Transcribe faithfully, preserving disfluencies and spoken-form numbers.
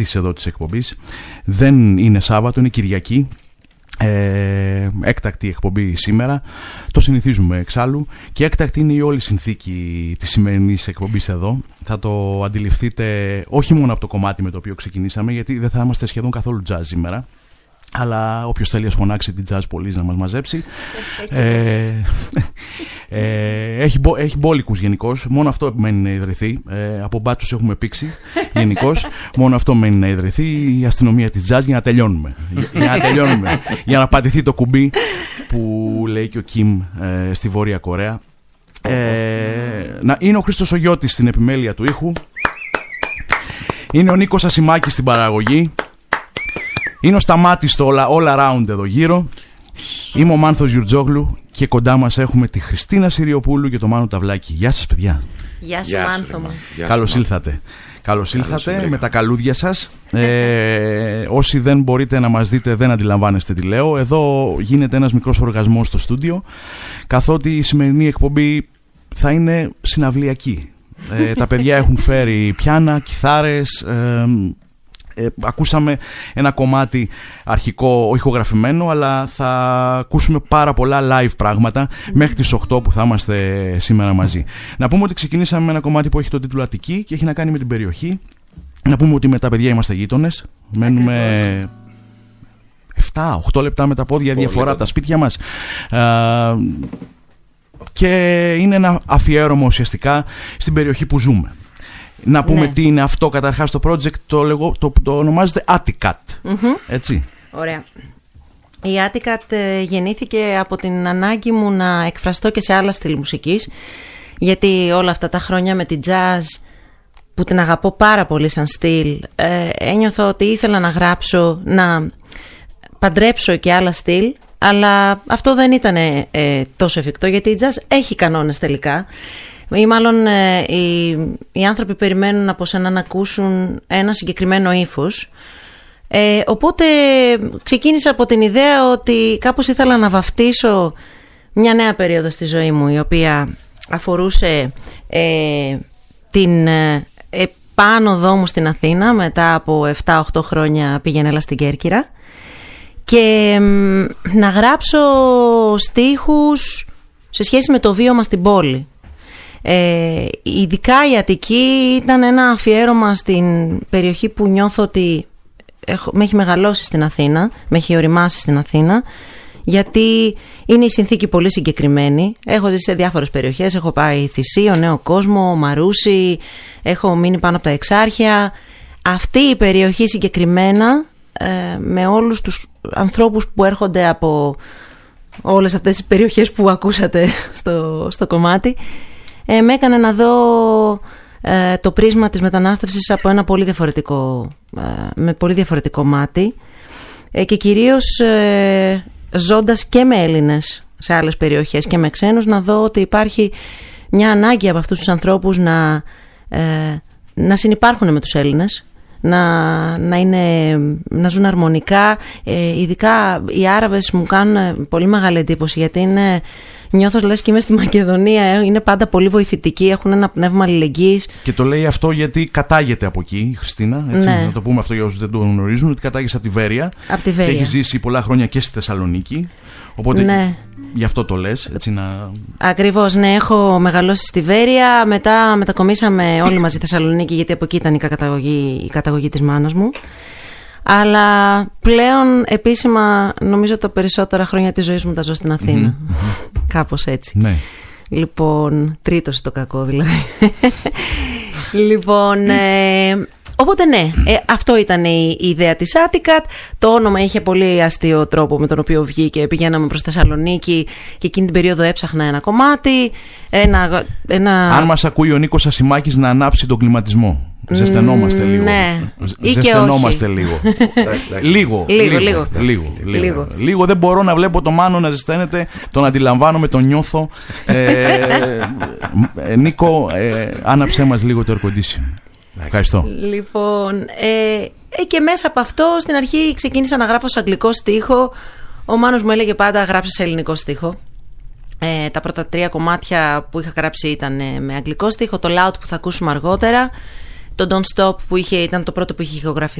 αυτής εδώ της εκπομπής. Δεν είναι Σάββατο, είναι Κυριακή. Ε, έκτακτη εκπομπή σήμερα. Το συνηθίζουμε εξάλλου. Και έκτακτη είναι η όλη συνθήκη της σημερινής εκπομπής εδώ. Θα το αντιληφθείτε όχι μόνο από το κομμάτι με το οποίο ξεκινήσαμε, γιατί δεν θα είμαστε σχεδόν καθόλου jazz σήμερα. Αλλά όποιος θέλει ας φωνάξει την Jazz Police να μας μαζέψει. ε, ε, έχει, μπο, έχει μπόλικους γενικώς. Μόνο αυτό μένει να ιδρυθεί. Ε, από μπάτσους έχουμε πήξει γενικώς. Μόνο αυτό μένει να ιδρυθεί η αστυνομία της Jazz για να τελειώνουμε. Για, για να τελειώνουμε. Για να πατηθεί το κουμπί που λέει και ο Κιμ ε, στη Βόρεια Κορέα. Ε, να, είναι ο Χρήστος Ογιώτης στην επιμέλεια του ήχου. Είναι ο Νίκος Ασημάκης στην παραγωγή. Είναι ο Σταμάτης στο all, all around εδώ γύρω. Είμαι ο Μάνθος Γιουρτζόγλου και κοντά μας έχουμε τη Χριστίνα Συριοπούλου και το Μάνο Ταυλάκη. Γεια σας, παιδιά. Γεια σου, Μάνθο μου. Καλώς ήλθατε. Καλώς ήλθατε με τα καλούδια σας. ε, Όσοι δεν μπορείτε να μας δείτε, δεν αντιλαμβάνεστε τι λέω. Εδώ γίνεται ένας μικρός οργασμός στο στούντιο, καθότι η σημερινή εκπομπή θα είναι συναυλιακή. ε, Τα παιδιά έχουν φέρει πιάνα, κιθάρες. ε, Ε, ακούσαμε ένα κομμάτι αρχικό, ηχογραφημένο, αλλά θα ακούσουμε πάρα πολλά live πράγματα mm. μέχρι τις οκτώ που θα είμαστε σήμερα μαζί. Να πούμε ότι ξεκινήσαμε με ένα κομμάτι που έχει τον τίτλο Αττική και έχει να κάνει με την περιοχή. Να πούμε ότι με τα παιδιά είμαστε γείτονες. Μένουμε εφτά οκτώ λεπτά με τα πόδια διαφορά από τα σπίτια μας. ε, Και είναι ένα αφιέρωμα ουσιαστικά στην περιοχή που ζούμε. Να πούμε ναι. τι είναι αυτό καταρχάς το project, το, λεγό, το, το ονομάζεται Atticat, mm-hmm. έτσι. Ωραία. Η Atticat ε, γεννήθηκε από την ανάγκη μου να εκφραστώ και σε άλλα στυλ μουσικής, γιατί όλα αυτά τα χρόνια με την jazz, που την αγαπώ πάρα πολύ σαν στυλ, ε, ένιωθα ότι ήθελα να γράψω, να παντρέψω και άλλα στυλ, αλλά αυτό δεν ήταν ε, ε, τόσο εφικτό, γιατί η jazz έχει κανόνες τελικά. Ή μάλλον ε, οι, οι άνθρωποι περιμένουν από σένα να ακούσουν ένα συγκεκριμένο ύφος. Ε, οπότε ξεκίνησα από την ιδέα ότι κάπως ήθελα να βαφτίσω μια νέα περίοδο στη ζωή μου, η οποία αφορούσε ε, την ε, επάνωδό μου στην Αθήνα μετά από επτά οκτώ χρόνια πήγαινε στην Κέρκυρα, και ε, να γράψω στίχους σε σχέση με το βίωμα στην πόλη. Ε, ειδικά η Αττική ήταν ένα αφιέρωμα στην περιοχή που νιώθω ότι έχω, με έχει μεγαλώσει στην Αθήνα, με έχει οριμάσει στην Αθήνα, γιατί είναι η συνθήκη πολύ συγκεκριμένη. Έχω ζήσει σε διάφορες περιοχές, έχω πάει Θησίο, Νέο Κόσμο, Μαρούσι, έχω μείνει πάνω από τα Εξάρχεια. Αυτή η περιοχή συγκεκριμένα, ε, με όλους τους ανθρώπους που έρχονται από όλες αυτές τις περιοχές που ακούσατε στο, στο κομμάτι, Ε, με έκανε να δω ε, το πρίσμα της μετανάστευσης από ένα πολύ διαφορετικό, ε, με πολύ διαφορετικό μάτι, ε, και κυρίως ε, ζώντας και με Έλληνες σε άλλες περιοχές και με ξένους, να δω ότι υπάρχει μια ανάγκη από αυτούς τους ανθρώπους να, ε, να συνυπάρχουν με τους Έλληνες, να, να, είναι, να ζουν αρμονικά. ε, ειδικά οι Άραβες μου κάνουν πολύ μεγάλη εντύπωση, γιατί είναι, νιώθω λες και είμαι στη Μακεδονία, είναι πάντα πολύ βοηθητικοί, έχουν ένα πνεύμα αλληλεγγύης. Και το λέει αυτό γιατί κατάγεται από εκεί η Χριστίνα, έτσι, ναι. Να το πούμε αυτό για όσους δεν το γνωρίζουν, ότι κατάγεται από τη Βέρεια, από τη Βέρεια. Και έχει ζήσει πολλά χρόνια και στη Θεσσαλονίκη, οπότε ναι. Γι' αυτό το λες, έτσι να... Ακριβώς, ναι, έχω μεγαλώσει στη Βέρεια, μετά μετακομίσαμε όλοι μαζί στη Θεσσαλονίκη, γιατί από εκεί ήταν η καταγωγή, η καταγωγή της μάνας μου. Αλλά πλέον επίσημα νομίζω τα περισσότερα χρόνια της ζωής μου τα ζω στην Αθήνα. Mm-hmm. Κάπως έτσι. Ναι. Λοιπόν, τρίτος το κακό δηλαδή. Λοιπόν, ε, οπότε ναι, ε, αυτό ήταν η, η ιδέα της Atticat. Το όνομα είχε πολύ αστείο τρόπο με τον οποίο βγήκε. Πηγαίναμε προς Θεσσαλονίκη και εκείνη την περίοδο έψαχνα ένα κομμάτι. Ένα, ένα... Αν μας ακούει ο Νίκος Ασημάκης, να ανάψει τον κλιματισμό. Ζεσθενόμαστε λίγο. Ναι. Ζεσθενόμαστε λίγο. Λίγο. Λίγο, λίγο. Λίγο. Λίγο. Λίγο δεν μπορώ να βλέπω το Μάνο να ζεσθένεται. Τον αντιλαμβάνομαι, τον νιώθω. Νίκο, άναψέ μας λίγο το air condition. Ευχαριστώ. Λοιπόν, και μέσα από αυτό στην αρχή ξεκίνησα να γράφω σε αγγλικό στίχο. Ο Μάνος μου έλεγε πάντα γράψε σε ελληνικό στίχο. Ε, τα πρώτα τρία κομμάτια που είχα γράψει ήταν ε, με αγγλικό στίχο. Το Loud που θα ακούσουμε αργότερα. Το Don't Stop που είχε, ήταν το πρώτο που είχε ηχογραφηθεί